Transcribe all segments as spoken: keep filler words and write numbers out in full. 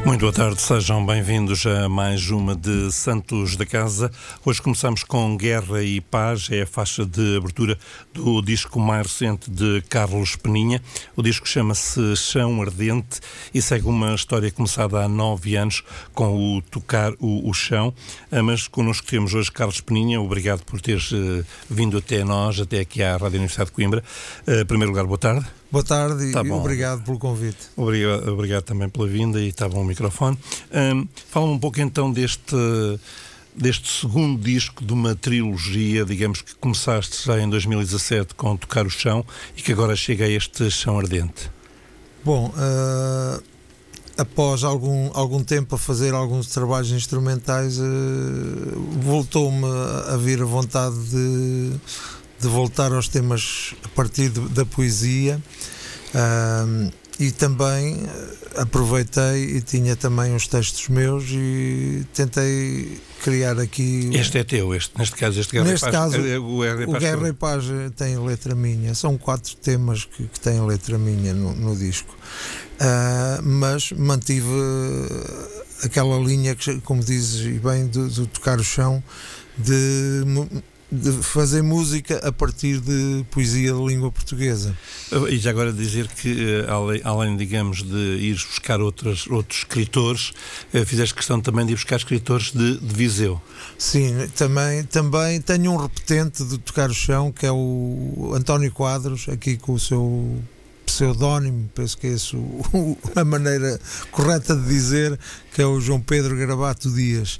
Muito boa tarde, sejam bem-vindos a mais uma de Santos da Casa. Hoje começamos com Guerra e Paz, é a faixa de abertura do disco mais recente de Carlos Peninha. O disco chama-se Chão Ardente e segue uma história começada há nove anos com o Tocar o, o Chão. Mas connosco temos hoje Carlos Peninha, obrigado por teres uh, vindo até nós, até aqui à Rádio Universidade de Coimbra. Uh, em primeiro lugar, boa tarde. Boa tarde tá e bom. Obrigado pelo convite. Obrigado, obrigado também pela vinda e está bom o microfone. Um, Fala-me um pouco então deste, deste segundo disco de uma trilogia, digamos que começaste já em dois mil e dezassete com Tocar o Chão e que agora chega a este Chão Ardente. Bom, uh, após algum, algum tempo a fazer alguns trabalhos instrumentais, uh, voltou-me a vir a vontade de... de voltar aos temas a partir de, da poesia, uh, e também aproveitei e tinha também uns textos meus e tentei criar aqui... Este é teu, este, neste caso este Guerra neste e Paz, caso, o Guerra e Paz, o Guerra e Paz tem letra minha, são quatro temas que, que têm letra minha no, no disco, uh, mas mantive aquela linha que, como dizes bem, do, do Tocar o Chão, de... de fazer música a partir de poesia de língua portuguesa. E já agora dizer que, além, além digamos, de ires buscar outros, outros escritores, fizeste questão também de ir buscar escritores de, de Viseu. Sim, também, também tenho um repetente de Tocar o Chão, que é o António Quadros, aqui com o seu pseudónimo, penso que é isso a maneira correta de dizer, que é o João Pedro Gravato Dias.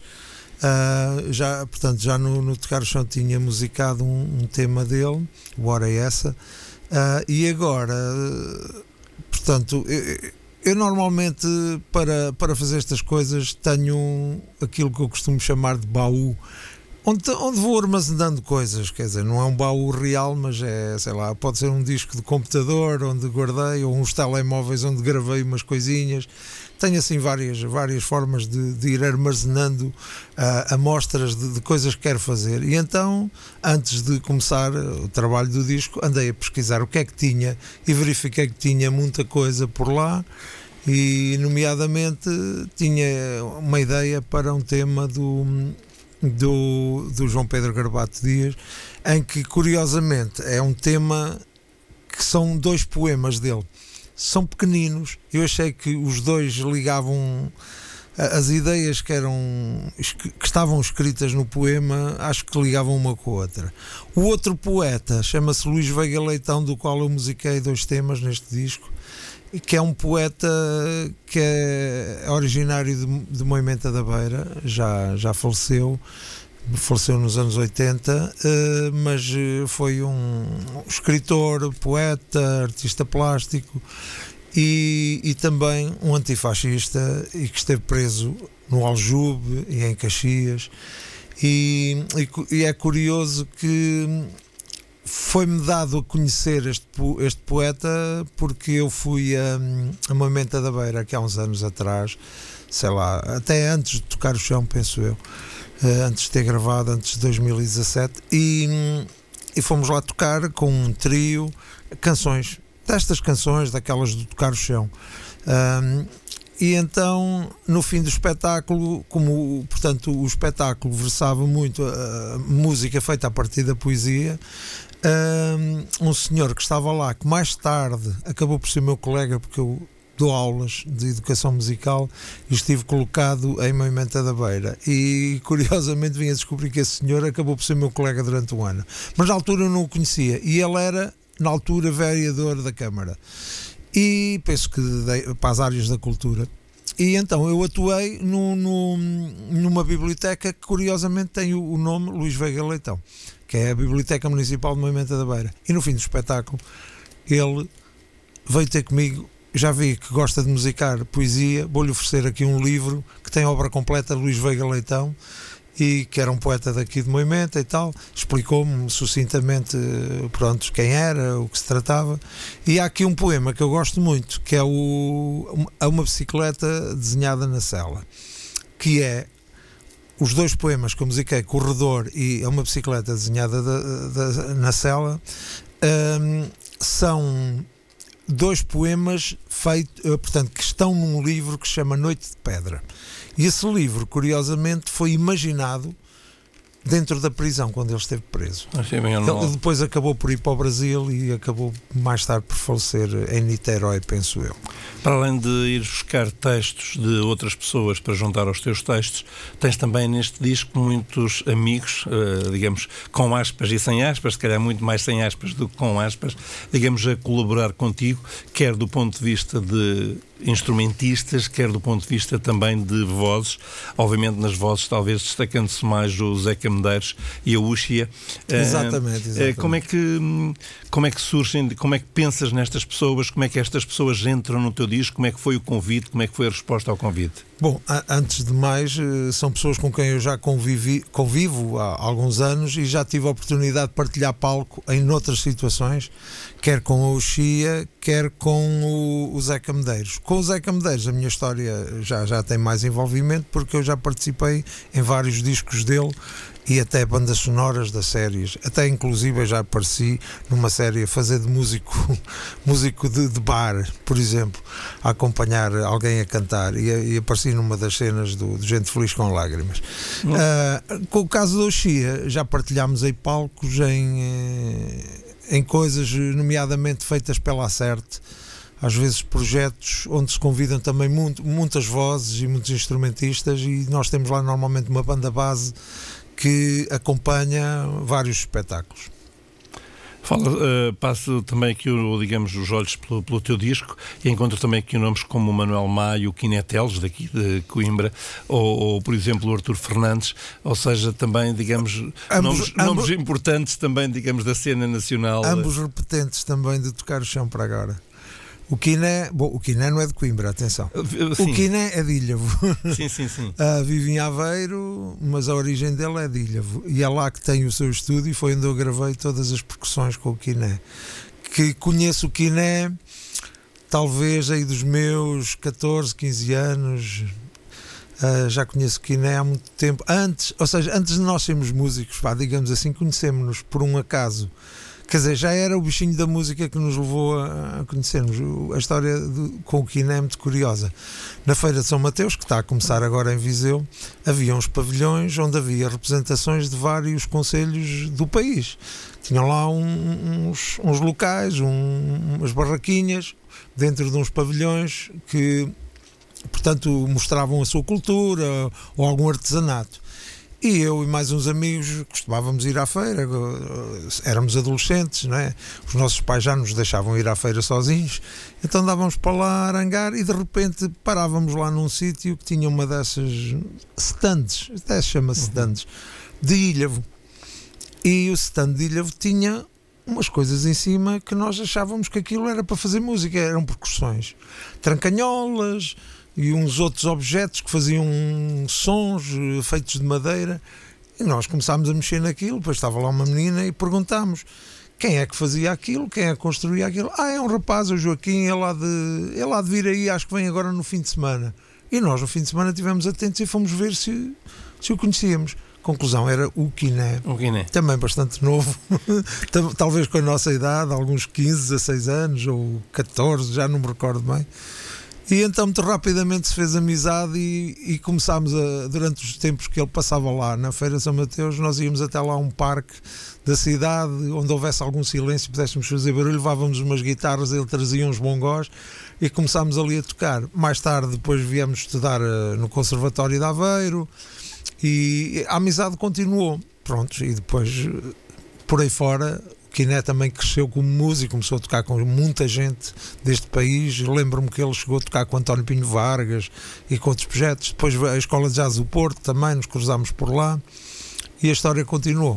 Uh, já, portanto, já no, no Tocar o Chão tinha musicado um, um tema dele, o Hora é Essa, uh, e agora, uh, portanto, eu, eu normalmente para, para fazer estas coisas tenho aquilo que eu costumo chamar de baú, onde, onde vou armazenando coisas, quer dizer, não é um baú real, mas é, sei lá, pode ser um disco de computador onde guardei, ou uns telemóveis onde gravei umas coisinhas. Tenho assim várias, várias formas de, de ir armazenando uh, amostras de, de coisas que quero fazer. E então, antes de começar o trabalho do disco, andei a pesquisar o que é que tinha e verifiquei que tinha muita coisa por lá e, nomeadamente, tinha uma ideia para um tema do, do, do João Pedro Gravato Dias, em que, curiosamente, é um tema que são dois poemas dele. São pequeninos, eu achei que os dois ligavam as ideias que eram que estavam escritas no poema, acho que ligavam uma com a outra. O outro poeta chama-se Luís Veiga Leitão, do qual eu musiquei dois temas neste disco, que é um poeta que é originário de, de Moimenta da Beira, já, já faleceu faleceu nos anos oitenta, mas foi um escritor, poeta, artista plástico e, e também um antifascista, e que esteve preso no Aljube e em Caxias, e, e, e é curioso que foi-me dado a conhecer este, este poeta porque eu fui a, a Moimenta da Beira aqui há uns anos atrás, sei lá, até antes de Tocar o Chão, penso eu, antes de ter gravado, antes de dois mil e dezassete, e, e fomos lá tocar com um trio, canções, destas canções, daquelas de Tocar o Chão. Um, e então, no fim do espetáculo, como, portanto, o espetáculo versava muito a, a música feita a partir da poesia, um, um senhor que estava lá, que mais tarde acabou por ser meu colega, porque eu dou aulas de educação musical e estive colocado em Moimenta da Beira, e curiosamente vim a descobrir que esse senhor acabou por ser meu colega durante um ano, mas na altura eu não o conhecia, e ele era na altura vereador da Câmara, e penso que de, para as áreas da cultura, e então eu atuei no, no, numa biblioteca que curiosamente tem o, o nome Luís Veiga Leitão, que é a Biblioteca Municipal de Moimenta da Beira, e no fim do espetáculo ele veio ter comigo. Já vi que gosta de musicar poesia, vou-lhe oferecer aqui um livro que tem obra completa de Luís Veiga Leitão, e que era um poeta daqui de Moimenta e tal, explicou-me sucintamente, pronto, quem era, o que se tratava, e há aqui um poema que eu gosto muito, que é o, é uma bicicleta desenhada na cela, que é os dois poemas que eu musiquei, Corredor e É uma Bicicleta Desenhada da, da, na Cela, um, são dois poemas feito, portanto, que estão num livro que se chama Noite de Pedra. E esse livro, curiosamente, foi imaginado dentro da prisão, quando ele esteve preso. Ele depois acabou por ir para o Brasil e acabou mais tarde por falecer em Niterói, penso eu. Para além de ir buscar textos de outras pessoas para juntar aos teus textos, tens também neste disco muitos amigos, uh, digamos, com aspas e sem aspas, se calhar muito mais sem aspas do que com aspas, digamos, a colaborar contigo, quer do ponto de vista de instrumentistas, quer do ponto de vista também de vozes, obviamente nas vozes talvez destacando-se mais o Zeca Medeiros e a Úxia. Exatamente, exatamente. Como é que, como é que surgem, como é que pensas nestas pessoas, como é que estas pessoas entram no teu disco, como é que foi o convite, como é que foi a resposta ao convite? Bom, antes de mais, são pessoas com quem eu já convivi, convivo há alguns anos e já tive a oportunidade de partilhar palco em outras situações, quer com a Uxia, quer com o, o Zeca Medeiros. Com o Zeca Medeiros a minha história já, já tem mais envolvimento, porque eu já participei em vários discos dele e até bandas sonoras das séries, até inclusive eu já apareci numa série a fazer de músico músico de, de bar, por exemplo, a acompanhar alguém a cantar, e, e apareci numa das cenas do, do Gente Feliz com Lágrimas. Uh, com o caso da Uxia, já partilhámos aí palcos em, em coisas nomeadamente feitas pela Acerte, às vezes projetos onde se convidam também muito, muitas vozes e muitos instrumentistas, e nós temos lá normalmente uma banda base que acompanha vários espetáculos. Fala, uh, passo também aqui, o, digamos, os olhos pelo, pelo teu disco e encontro também aqui nomes como o Manuel Maio, o Quineteles, daqui de Coimbra, ou, ou por exemplo o Artur Fernandes, ou seja, também, digamos, ambos, nomes, ambos, nomes importantes também, digamos, da cena nacional. Ambos repetentes também de tocar o chão para agora. O Quiné, bom, o Quiné não é de Coimbra, atenção. Sim. O Quiné é de Ilhavo. Sim, sim, sim. Uh, vive em Aveiro, mas a origem dele é de Ilhavo. E é lá que tem o seu estúdio, e foi onde eu gravei todas as percussões com o Quiné. Que conheço o Quiné, talvez aí dos meus catorze, quinze anos. Uh, já conheço o Quiné há muito tempo. Antes, ou seja, antes de nós sermos músicos, pá, digamos assim, conhecemos-nos por um acaso. Quer dizer, já era o bichinho da música que nos levou a conhecermos. A história de, com o Quiné é muito curiosa. Na Feira de São Mateus, que está a começar agora em Viseu, havia uns pavilhões onde havia representações de vários concelhos do país. Tinham lá um, uns, uns locais, um, umas barraquinhas, dentro de uns pavilhões que, portanto, mostravam a sua cultura ou algum artesanato. E eu e mais uns amigos costumávamos ir à feira, éramos adolescentes, não é? Os nossos pais já nos deixavam ir à feira sozinhos, então andávamos para lá a arangar e de repente parávamos lá num sítio que tinha uma dessas stands, até se chama stands, de Ilhavo. E o stand de Ilhavo tinha umas coisas em cima que nós achávamos que aquilo era para fazer música, eram percussões, trancanholas e uns outros objetos que faziam sons feitos de madeira, e nós começámos a mexer naquilo. Depois estava lá uma menina e perguntámos quem é que fazia aquilo, quem é que construía aquilo. Ah, é um rapaz, o Joaquim, é lá de, é lá de vir aí, acho que vem agora no fim de semana. E nós no fim de semana estivemos atentos e fomos ver se, se o conhecíamos. Conclusão, era o Quiné, o Quiné. Também bastante novo, talvez com a nossa idade, alguns quinze, dezasseis anos ou catorze, já não me recordo bem. E então muito rapidamente se fez amizade e, e começámos a, durante os tempos que ele passava lá na Feira de São Mateus, nós íamos até lá a um parque da cidade onde houvesse algum silêncio, pudéssemos fazer barulho, levávamos umas guitarras, ele trazia uns bongós e começámos ali a tocar. Mais tarde depois viemos estudar uh, no Conservatório de Aveiro e a amizade continuou. Prontos, e depois por aí fora o Quiné também cresceu como músico, começou a tocar com muita gente deste país. Lembro-me que ele chegou a tocar com António Pinho Vargas e com outros projetos. Depois a Escola de Jazz do Porto também, nos cruzámos por lá e a história continuou.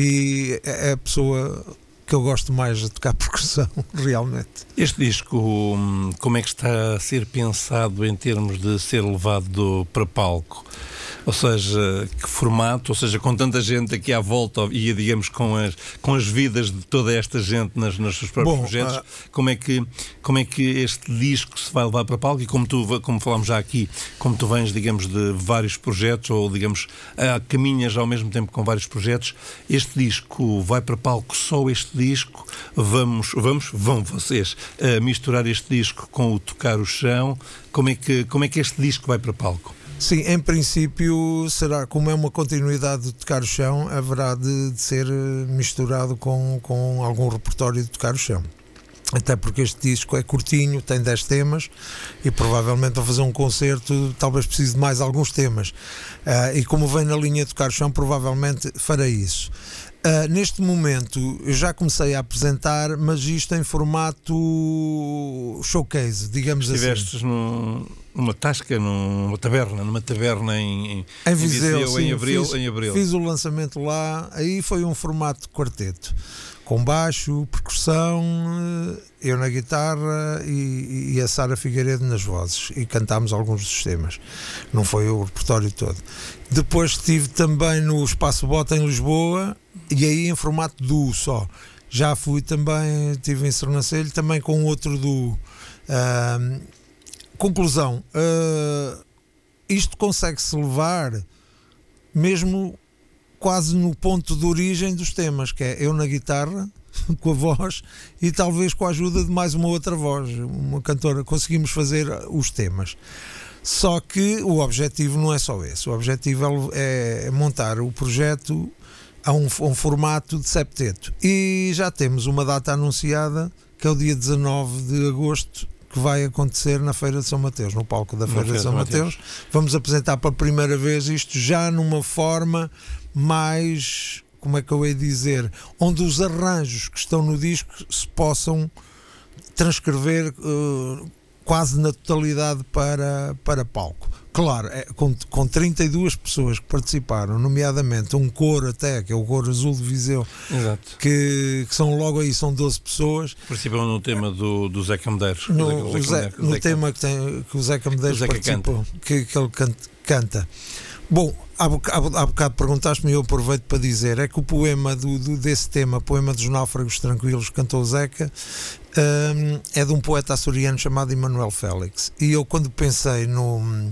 E é a pessoa que eu gosto mais de tocar percussão, realmente. Este disco, como é que está a ser pensado em termos de ser levado para palco? Ou seja, que formato, ou seja, com tanta gente aqui à volta e, digamos, com as, com as vidas de toda esta gente nas, nos seus próprios Bom, projetos, uh... como, é que, como é que este disco se vai levar para palco? E como tu, como falámos já aqui, como tu vens, digamos, de vários projetos, ou, digamos, uh, caminhas ao mesmo tempo com vários projetos, este disco vai para palco só este disco, vamos, vamos, vão vocês uh, misturar este disco com o Tocar o Chão. Como é que, como é que este disco vai para palco? Sim, em princípio será, como é uma continuidade de Tocar o Chão, haverá de, de ser misturado com, com algum repertório de Tocar o Chão. Até porque este disco é curtinho, tem dez temas e provavelmente para fazer um concerto talvez precise de mais alguns temas. Uh, e como vem na linha de Tocar o Chão, provavelmente farei isso. Uh, neste momento eu já comecei a apresentar, mas isto em formato showcase, digamos Estivestes assim. Num, numa tasca, numa taberna, numa taberna em, em, em Viseu, Viseu sim, em, abril, fiz, em abril. Fiz o lançamento lá, aí foi um formato de quarteto, com baixo, percussão, eu na guitarra e, e a Sara Figueiredo nas vozes, e cantámos alguns dos temas, não foi o repertório todo. Depois estive também no Espaço Bota em Lisboa, e aí em formato duo só. Já fui também, estive em Sernancelho, também com outro duo. Uh, conclusão, uh, isto consegue-se levar mesmo quase no ponto de origem dos temas, que é eu na guitarra, com a voz, e talvez com a ajuda de mais uma outra voz, uma cantora, conseguimos fazer os temas. Só que o objetivo não é só esse, o objetivo é montar o projeto a um, a um formato de septeto. E já temos uma data anunciada, que é o dia dezanove de agosto, que vai acontecer na Feira de São Mateus, no palco da Feira de São Mateus. Vamos apresentar pela primeira vez isto já numa forma mais, como é que eu hei de dizer, onde os arranjos que estão no disco se possam transcrever uh, quase na totalidade para, para palco. Claro, é, com, com trinta e duas pessoas que participaram, nomeadamente um coro até, que é o Coro Azul de Viseu, que, que são logo aí, são doze pessoas. Participam no tema do, do Zeca Medeiros. No, Zeca, Zé, Zeca, no Zeca, tema que, tem, que o Zeca Medeiros Zeca participou, canta. Que, que ele canta. canta. Bom, há bocado, há bocado perguntaste-me e eu aproveito para dizer, é que o poema do, do, desse tema, Poema dos Náufragos Tranquilos, cantou Zeca, um, é de um poeta açoriano chamado Emanuel Félix. E eu, quando pensei no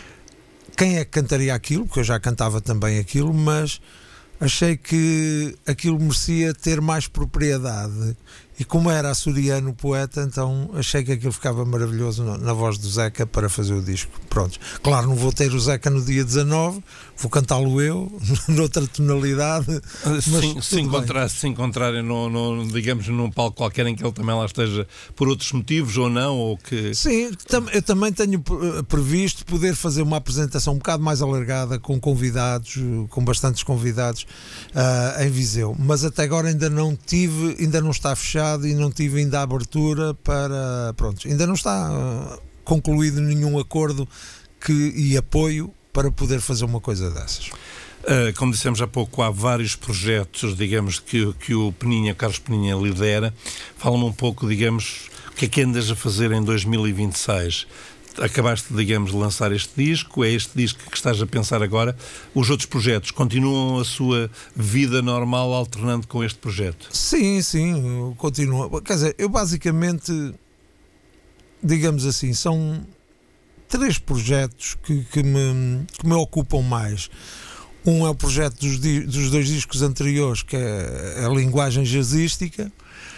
quem é que cantaria aquilo, porque eu já cantava também aquilo, mas achei que aquilo merecia ter mais propriedade. E como era açoriano o poeta, então achei que aquilo ficava maravilhoso na, na voz do Zeca para fazer o disco. Pronto. Claro, não vou ter o Zeca no dia dezanove, vou cantá-lo eu, noutra tonalidade. Mas sim, se, encontrar, se encontrarem, no, no, digamos, num palco qualquer em que ele também lá esteja por outros motivos ou não, ou que... Sim, eu também tenho previsto poder fazer uma apresentação um bocado mais alargada, com convidados, com bastantes convidados, uh, em Viseu. Mas até agora ainda não tive, ainda não está fechado, e não tive ainda a abertura para, pronto, ainda não está uh, concluído nenhum acordo que, e apoio para poder fazer uma coisa dessas. Uh, como dissemos há pouco, há vários projetos, digamos, que, que o Peninha, Carlos Peninha lidera. Fala-me um pouco, digamos, o que é que andas a fazer em dois mil e vinte e seis? Acabaste, digamos, de lançar este disco, é este disco que estás a pensar agora. Os outros projetos continuam a sua vida normal alternando com este projeto? Sim, sim, continua. Quer dizer, eu basicamente, digamos assim, são três projetos que, que, me, que me ocupam mais. Um é o projeto dos, dos dois discos anteriores, que é a linguagem jazzística.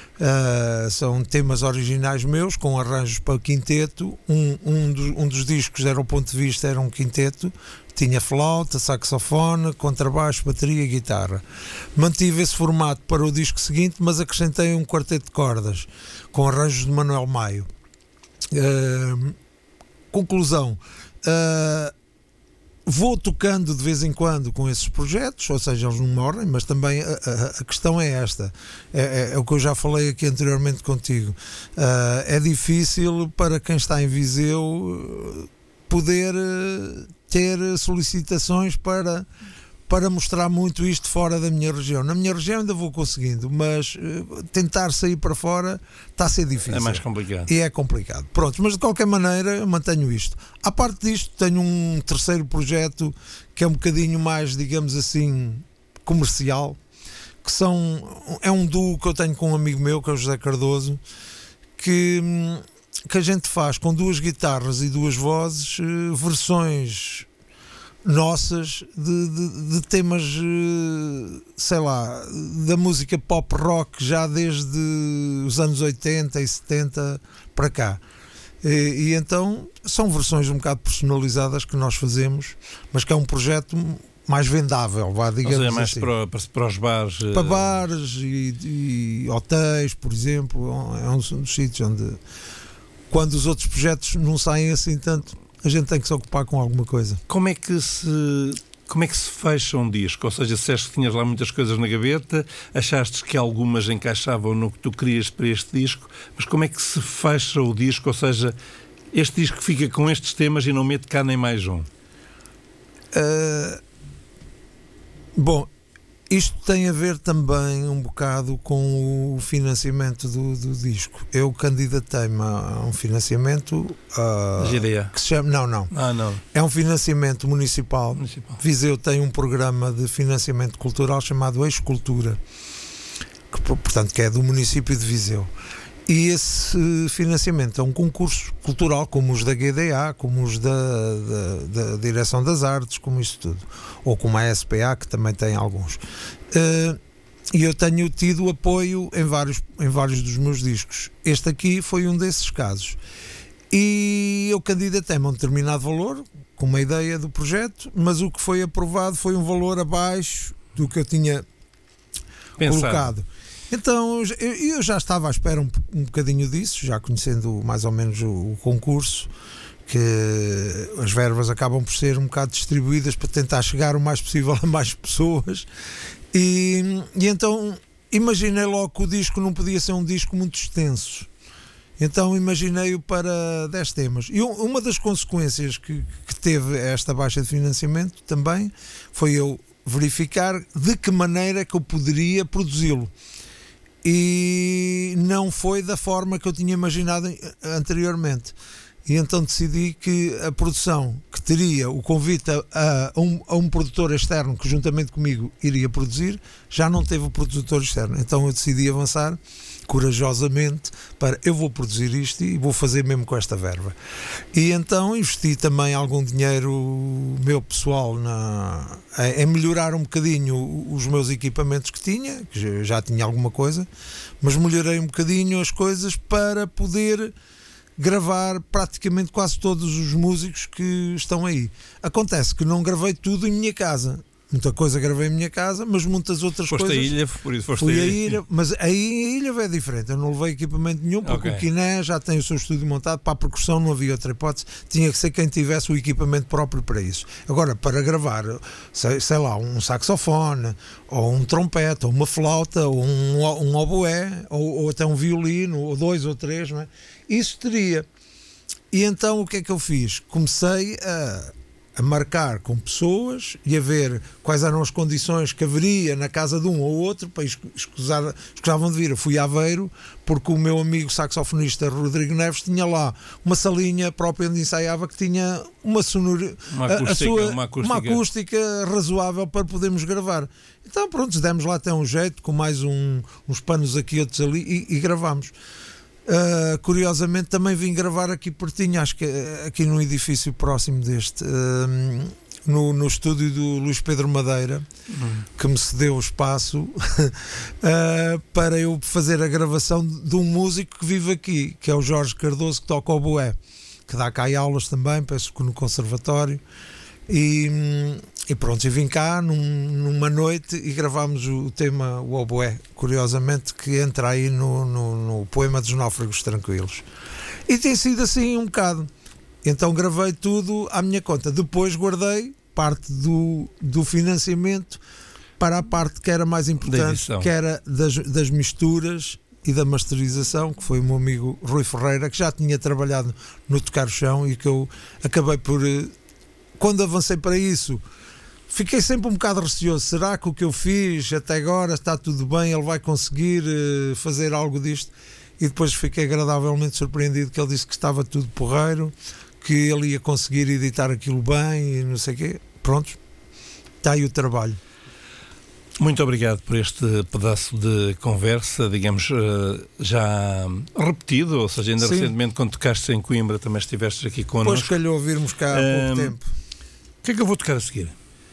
Uh, são temas originais meus com arranjos para quinteto. Um, um, dos, um dos discos era o ponto de vista, era um quinteto, tinha flauta, saxofone, contrabaixo, bateria e guitarra. Mantive esse formato para o disco seguinte, mas acrescentei um quarteto de cordas com arranjos de Manuel Maio. Uh, conclusão, uh, vou tocando de vez em quando com esses projetos, ou seja, eles não morrem, mas também a, a, a questão é esta, é, é, é o que eu já falei aqui anteriormente contigo. Uh, é difícil para quem está em Viseu poder ter solicitações para, para mostrar muito isto fora da minha região. Na minha região ainda vou conseguindo, mas uh, tentar sair para fora está a ser difícil. É mais complicado. E é complicado. Pronto, mas de qualquer maneira eu mantenho isto. À parte disto, tenho um terceiro projeto que é um bocadinho mais, digamos assim, comercial, que são, é um duo que eu tenho com um amigo meu, que é o José Cardoso, que, que a gente faz com duas guitarras e duas vozes, versões nossas de, de, de temas, sei lá, da música pop rock já desde os anos oitenta e setenta para cá. E, e então são versões um bocado personalizadas que nós fazemos, mas que é um projeto mais vendável, vá, digamos. Ou seja, mais assim. para, para, para os bares. Para bares e, e hotéis, por exemplo, é um dos sítios onde, quando os outros projetos não saem assim tanto, a gente tem que se ocupar com alguma coisa. Como é que se, como é que se fecha um disco? Ou seja, disseste que tinhas lá muitas coisas na gaveta, achaste que algumas encaixavam no que tu querias para este disco, mas como é que se fecha o disco? Ou seja, este disco fica com estes temas e não mete cá nem mais um? Uh, bom, isto tem a ver também um bocado com o financiamento do, do disco. Eu candidatei-me a um financiamento uh, G D A. que se chama, não, não, Ah, não. é um financiamento municipal. Municipal. Viseu tem um programa de financiamento cultural chamado Ex-Cultura, que, portanto, que é do município de Viseu. E esse financiamento é um concurso cultural, como os da G D A, como os da, da, da Direção das Artes, como isso tudo. Ou como a S P A, que também tem alguns. Uh, e eu tenho tido apoio em vários, em vários dos meus discos. Este aqui foi um desses casos. E eu candidatei-me a um determinado valor, com uma ideia do projeto, mas o que foi aprovado foi um valor abaixo do que eu tinha Pensado. colocado. Então eu, eu já estava à espera um, um bocadinho disso, já conhecendo mais ou menos o, o concurso, que as verbas acabam por ser um bocado distribuídas para tentar chegar o mais possível a mais pessoas, e, e então imaginei logo que o disco não podia ser um disco muito extenso, então imaginei-o para dez temas. E uma das consequências que, que teve esta baixa de financiamento também foi eu verificar de que maneira que eu poderia produzi-lo. E não foi da forma que eu tinha imaginado anteriormente. E então decidi que a produção que teria o convite a, a, um, a um produtor externo que juntamente comigo iria produzir, já não teve o produtor externo. Então eu decidi avançar corajosamente para eu vou produzir isto e vou fazer mesmo com esta verba. E então investi também algum dinheiro meu pessoal na, em melhorar um bocadinho os meus equipamentos que tinha, que já tinha alguma coisa, mas melhorei um bocadinho as coisas para poder gravar praticamente quase todos os músicos que estão aí. Acontece que não gravei tudo em minha casa. Muita coisa gravei em minha casa, mas muitas outras foste coisas... Foste a ilha, por isso foste fui a ilha. ilha. Mas aí a ilha é diferente. Eu não levei equipamento nenhum, porque okay. o Quiné já tem o seu estúdio montado. Para a percussão não havia outra hipótese. Tinha que ser quem tivesse o equipamento próprio para isso. Agora, para gravar, sei, sei lá, um saxofone, ou um trompete, ou uma flauta, ou um, um oboé, ou, ou até um violino, ou dois ou três, não é? Isso teria. E então o que é que eu fiz? Comecei a... a marcar com pessoas e a ver quais eram as condições que haveria na casa de um ou outro para escusar, escusavam de vir. Eu fui a Aveiro porque o meu amigo saxofonista Rodrigo Neves tinha lá uma salinha própria onde ensaiava que tinha uma sonora, uma acústica, a, a sua, uma, acústica. uma acústica razoável para podermos gravar. Então pronto, demos lá até um jeito com mais um, uns panos aqui, outros ali e, e gravámos. Uh, curiosamente também vim gravar aqui pertinho, acho que aqui num edifício próximo deste, uh, no, no estúdio do Luís Pedro Madeira, uhum. que me cedeu o espaço uh, para eu fazer a gravação de um músico que vive aqui, que é o Jorge Cardoso, que toca o oboé, que dá cá aulas também, penso que no conservatório. E, e pronto, e vim cá num, numa noite e gravámos o tema O Oboé, curiosamente, que entra aí no, no, no poema dos Náufragos Tranquilos. E tem sido assim um bocado. Então gravei tudo à minha conta. Depois guardei parte do, do financiamento para a parte que era mais importante, que era das, das misturas e da masterização, que foi o meu amigo Rui Ferreira, que já tinha trabalhado no Tocar o Chão e que eu acabei por... Quando avancei para isso, fiquei sempre um bocado receoso. Será que o que eu fiz até agora está tudo bem? Ele vai conseguir uh, fazer algo disto? E depois fiquei agradavelmente surpreendido que ele disse que estava tudo porreiro, que ele ia conseguir editar aquilo bem e não sei o quê. Pronto, está aí o trabalho. Muito obrigado por este pedaço de conversa, digamos, já repetido, ou seja, ainda Sim. recentemente quando tocaste em Coimbra também estiveste aqui connosco. Depois calhou virmos cá há pouco um, tempo. O que é que eu vou tocar a seguir?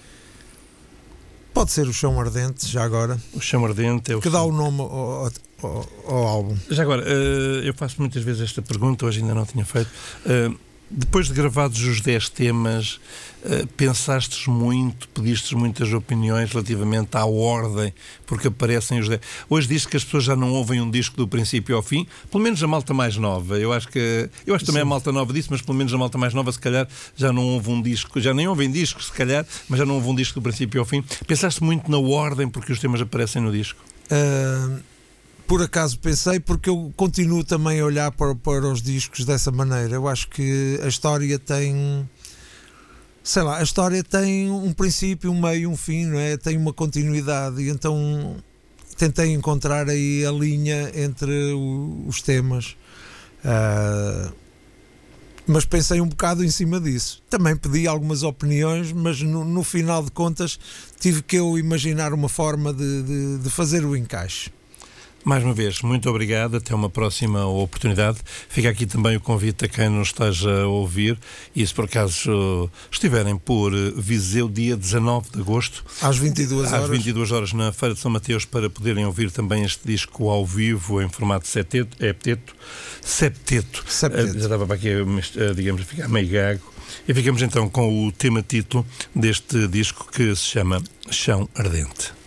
Pode ser o Chão Ardente, já agora. O Chão Ardente é o que dá o nome ao, ao, ao álbum. Já agora, uh, eu faço muitas vezes esta pergunta, hoje ainda não tinha feito. Uh, depois de gravados os dez temas, uh, pensastes muito, pedistes muitas opiniões relativamente à ordem, porque aparecem os dez. Hoje diz que as pessoas já não ouvem um disco do princípio ao fim, pelo menos a malta mais nova. Eu acho que, eu acho que também a malta nova disse, mas pelo menos a malta mais nova, se calhar, já não ouve um disco, já nem ouvem discos, se calhar, mas já não ouve um disco do princípio ao fim. Pensaste muito na ordem porque os temas aparecem no disco? Uh... Por acaso pensei, porque eu continuo também a olhar para, para os discos dessa maneira. Eu acho que a história tem, sei lá, a história tem um princípio, um meio, um fim, não é? Tem uma continuidade, e então tentei encontrar aí a linha entre o, os temas. Uh, mas pensei um bocado em cima disso. Também pedi algumas opiniões, mas no, no final de contas tive que eu imaginar uma forma de, de, de fazer o encaixe. Mais uma vez, muito obrigado, até uma próxima oportunidade. Fica aqui também o convite a quem nos esteja a ouvir, e se por acaso estiverem por Viseu, dia dezanove de agosto, às vinte e duas horas, às vinte e duas horas na Feira de São Mateus, para poderem ouvir também este disco ao vivo em formato septeto, septeto, septeto. septeto. Já estava para aqui, digamos, a ficar meio gago. E ficamos então com o tema título deste disco, que se chama Chão Ardente.